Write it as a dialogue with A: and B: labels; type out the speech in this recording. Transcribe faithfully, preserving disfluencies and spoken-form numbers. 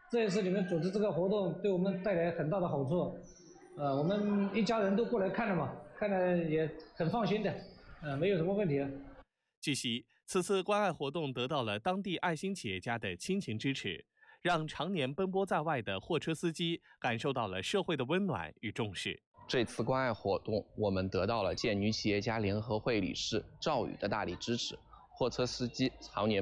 A: 这一次你们组织这个活动，对我们带来很大的好处。呃，我们一家人都过来看了嘛，看了也很放心的，呃，没有什么问题。
B: 据悉，此次关爱活动得到了当地爱心企业家的亲情支持，让常年奔波在外的货车司机感受到了社会的温暖与重视。
C: 这次关爱活动，我们得到了建女企业家联合会理事赵宇的大力支持。货车司机常年